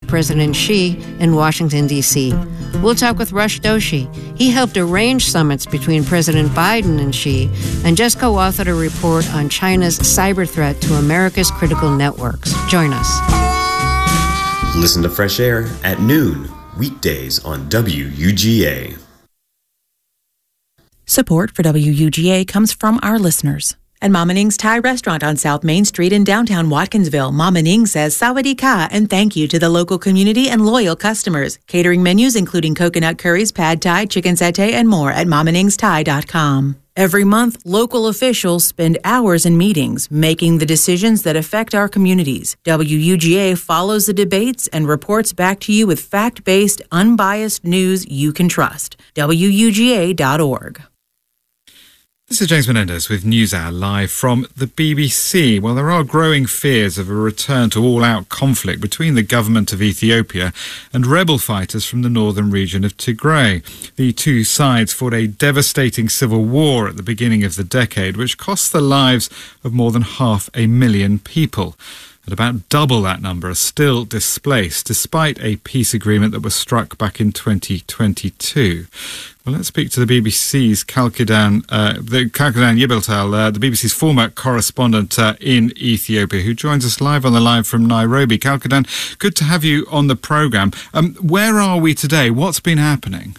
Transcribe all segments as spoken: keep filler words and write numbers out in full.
President Xi in Washington, D C. We'll talk with Rush Doshi. He helped arrange summits between President Biden and Xi and just co-authored a report on China's cyber threat to America's critical networks. Join us. Listen to Fresh Air at noon, weekdays on W U G A. Support for W U G A comes from our listeners. At Mama Ning's Thai restaurant on South Main Street in downtown Watkinsville, Mama Ning says Sawadee Ka and thank you to the local community and loyal customers. Catering menus including coconut curries, pad thai, chicken satay, and more at mama nings thai dot com. Every month, local officials spend hours in meetings making the decisions that affect our communities. W U G A follows the debates and reports back to you with fact-based, unbiased news you can trust. W U G A dot org. This is James Menendez with NewsHour live from the B B C. Well, there are growing fears of a return to all-out conflict between the government of Ethiopia and rebel fighters from the northern region of Tigray. The two sides fought a devastating civil war at the beginning of the decade, which cost the lives of more than half a million people. And about double that number are still displaced, despite a peace agreement that was struck back in twenty twenty-two. Well, let's speak to the B B C's Kalkidan, uh, the Kalkidan Yibeltal, uh, the B B C's former correspondent uh, in Ethiopia, who joins us live on the line from Nairobi. Kalkidan, good to have you on the programme. Um, where are we today? What's been happening?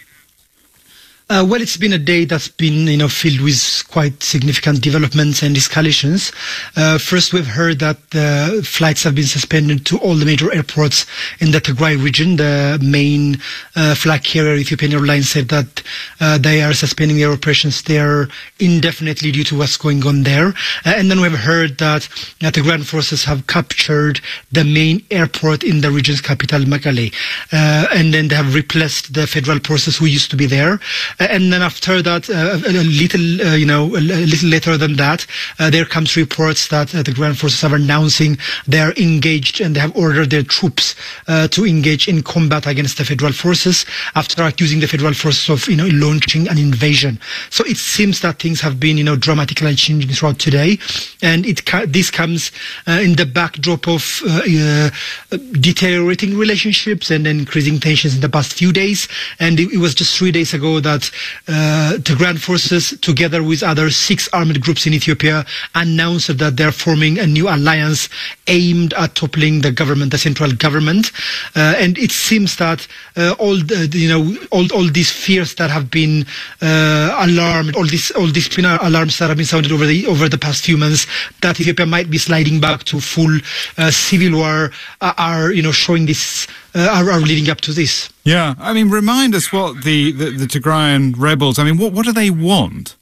Uh, well, it's been a day that's been, you know, filled with quite significant developments and escalations. Uh, first, we've heard that uh, flights have been suspended to all the major airports in the Tigray region. The main uh, flag carrier, Ethiopian Airlines, said that uh, they are suspending their operations there indefinitely due to what's going on there. Uh, and then we've heard that uh, the ground forces have captured the main airport in the region's capital, Mekelle. Uh, and then they have replaced the federal forces who used to be there. And then after that, uh, a little, uh, you know, a little later than that, uh, there comes reports that uh, the ground forces are announcing they are engaged and they have ordered their troops uh, to engage in combat against the federal forces after accusing the federal forces of, you know, launching an invasion. So it seems that things have been, you know, dramatically changing throughout today, and it ca- this comes uh, in the backdrop of uh, uh, deteriorating relationships and increasing tensions in the past few days. And it, it was just three days ago that Uh, the ground forces, together with other six armed groups in Ethiopia, announced that they're forming a new alliance aimed at toppling the government, the central government. Uh, and it seems that uh, all the, you know, all, all these fears that have been uh, alarmed, all these all these alarms that have been sounded over the over the past few months, that Ethiopia might be sliding back to full uh, civil war, uh, are you know showing this. Uh, are, are leading up to this. Yeah, I mean, remind us what the, the, the Tigrayan rebels, I mean, what, what do they want?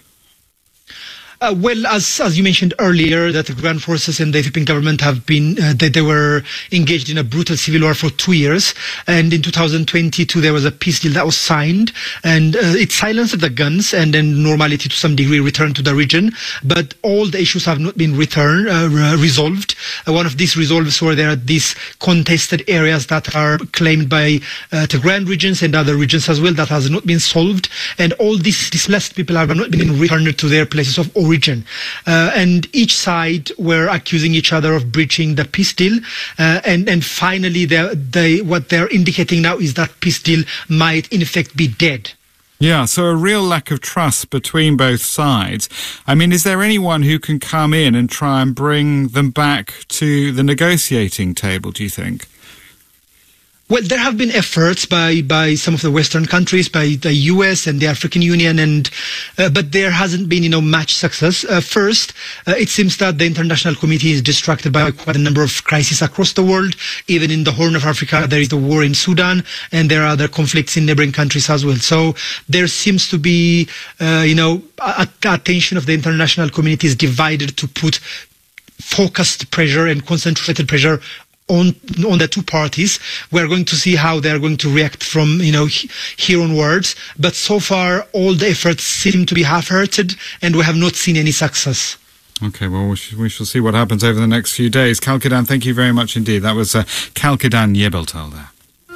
Uh, well, as as you mentioned earlier, that the ground forces and the Ethiopian government have been, uh, they, they were engaged in a brutal civil war for two years. And in two thousand twenty-two, there was a peace deal that was signed, and uh, it silenced the guns, and then normality to some degree returned to the region. But all the issues have not been returned, uh, resolved. Uh, one of these resolves were there are these contested areas that are claimed by uh, the Tigrayan regions and other regions as well that has not been solved. And all these displaced people have not been returned to their places of origin. Region. Uh, and each side were accusing each other of breaching the peace deal. Uh, and, and finally, they, they, what they're indicating now is that peace deal might, in effect, be dead. Yeah, so a real lack of trust between both sides. I mean, is there anyone who can come in and try and bring them back to the negotiating table, do you think? Well, there have been efforts by, by some of the Western countries, by the U S and the African Union, and uh, but there hasn't been, you know, much success. Uh, first, uh, it seems that the international community is distracted by quite a number of crises across the world. Even in the Horn of Africa, there is the war in Sudan, and there are other conflicts in neighboring countries as well. So there seems to be, uh, you know, a- attention of the international community is divided to put focused pressure and concentrated pressure on on the two parties. We're going to see how they're going to react from, you know, here onwards. But so far, all the efforts seem to be half-hearted, and we have not seen any success. Okay, well, we, sh- we shall see what happens over the next few days. Kalkidan, thank you very much indeed. That was uh, Kalkidan Yebeltal there.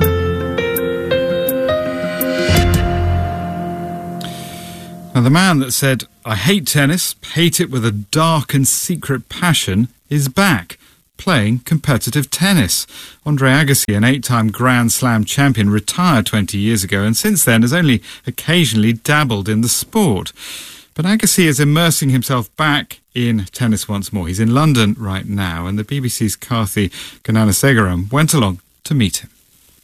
Now, the man that said, "I hate tennis, hate it with a dark and secret passion," is back. playing competitive tennis. Andre Agassi, an eight-time Grand Slam champion, retired twenty years ago and since then has only occasionally dabbled in the sport. But Agassi is immersing himself back in tennis once more. He's in London right now, and the B B C's Karthi Gnanasegaram went along to meet him.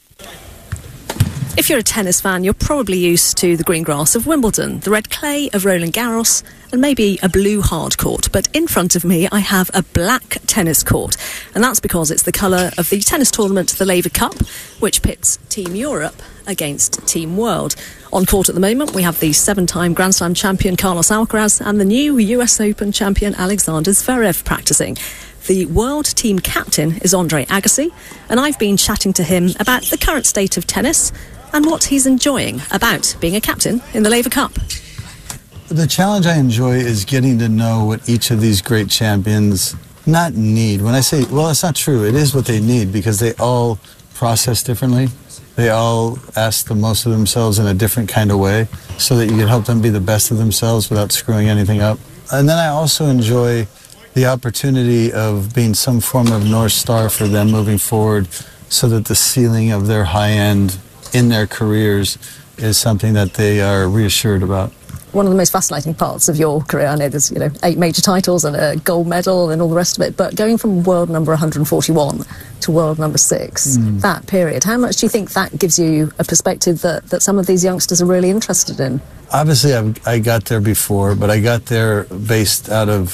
If you're a tennis fan, you're probably used to the green grass of Wimbledon, the red clay of Roland Garros, and maybe a blue hard court. But in front of me, I have a black tennis court. And that's because it's the colour of the tennis tournament, the Laver Cup, which pits Team Europe against Team World. On court at the moment, we have the seven-time Grand Slam champion Carlos Alcaraz and the new U S Open champion Alexander Zverev practising. The world team captain is Andre Agassi, and I've been chatting to him about the current state of tennis and what he's enjoying about being a captain in the Laver Cup. The challenge I enjoy is getting to know what each of these great champions not need. When I say, well, it's not true. It is what they need because they all process differently. They all ask the most of themselves in a different kind of way so that you can help them be the best of themselves without screwing anything up. And then I also enjoy the opportunity of being some form of North Star for them moving forward so that the ceiling of their high end in their careers is something that they are reassured about. One of the most fascinating parts of your career, I know there's, you know, eight major titles and a gold medal and all the rest of it, but going from world number one hundred forty-one to world number six, mm. that period, how much do you think that gives you a perspective that, that some of these youngsters are really interested in? Obviously, I, I got there before, but I got there based out of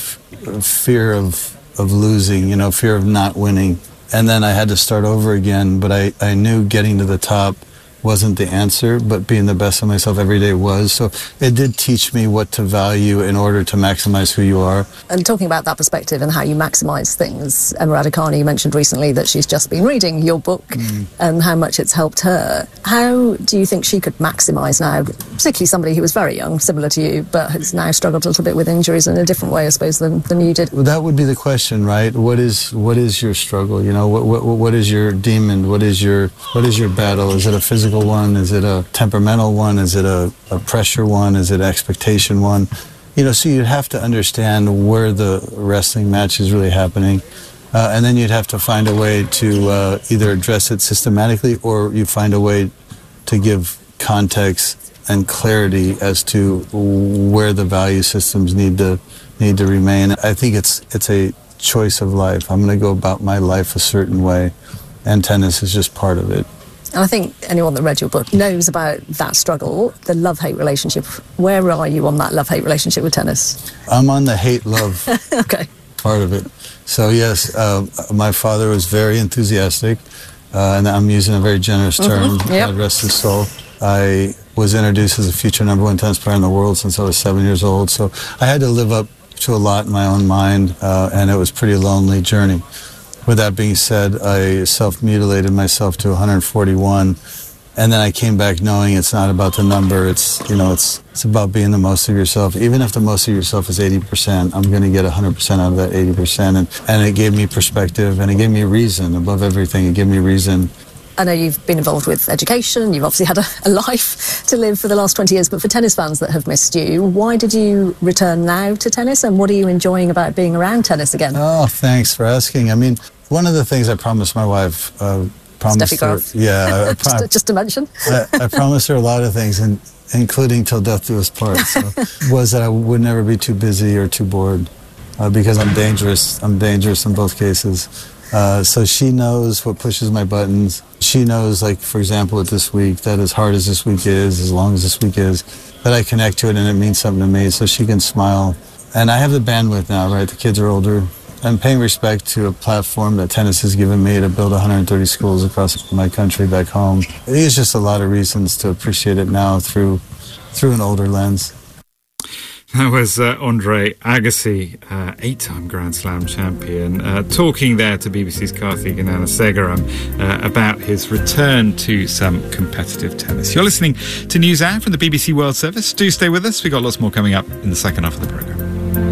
fear of, of losing, you know, fear of not winning. And then I had to start over again, but I, I knew getting to the top wasn't the answer, but being the best of myself every day was. So it did teach me what to value in order to maximize who you are. And talking about that perspective and how you maximize things, Emma Raducanu, you mentioned recently that she's just been reading your book mm. and how much it's helped her. How do you think she could maximize now, particularly somebody who was very young, similar to you, but has now struggled a little bit with injuries in a different way, I suppose, than, than you did? Well, that would be the question, right? What is what is your struggle? You know, what what, what is your demon? What is your what is your battle? Is it a physical one? Is it a temperamental one? Is it a, a pressure one? Is it an expectation one? You know, so you'd have to understand where the wrestling match is really happening. Uh, and then you'd have to find a way to uh, either address it systematically or you find a way to give context and clarity as to where the value systems need to need to remain. I think it's it's a choice of life. I'm going to go about my life a certain way, and tennis is just part of it. And I think anyone that read your book knows about that struggle, the love-hate relationship. Where are you on that love-hate relationship with tennis? I'm on the hate-love okay. part of it. So yes, uh, my father was very enthusiastic, uh, and I'm using a very generous term, mm-hmm. yep. God rest his soul. I was introduced as a future number one tennis player in the world since I was seven years old, so I had to live up to a lot in my own mind, uh, and it was a pretty lonely journey. With that being said, I self-mutilated myself to one hundred forty-one, and then I came back knowing it's not about the number. It's, you know, it's it's about being the most of yourself. Even if the most of yourself is eighty percent, I'm going to get one hundred percent out of that eighty percent, and, and it gave me perspective, and it gave me reason. Above everything, it gave me reason. I know you've been involved with education, you've obviously had a, a life to live for the last twenty years, but for tennis fans that have missed you, why did you return now to tennis, and what are you enjoying about being around tennis again? Oh, thanks for asking. I mean, one of the things I promised my wife, uh, promised her, yeah, I, I prom- just, just to mention, I, I promised her a lot of things, and including till death do us part, so, was that I would never be too busy or too bored, uh, because I'm dangerous. I'm dangerous in both cases. Uh, so she knows what pushes my buttons. She knows, like, for example, with this week, that as hard as this week is, as long as this week is, that I connect to it and it means something to me, so she can smile. And I have the bandwidth now, right? The kids are older. I'm paying respect to a platform that tennis has given me to build one hundred thirty schools across my country back home. There's just a lot of reasons to appreciate it now through through an older lens. That was uh, Andre Agassi, uh, eight-time Grand Slam champion, uh, talking there to B B C's Karthi Gnanasegaram uh, about his return to some competitive tennis. You're listening to News Hour from the B B C World Service. Do stay with us. We've got lots more coming up in the second half of the programme.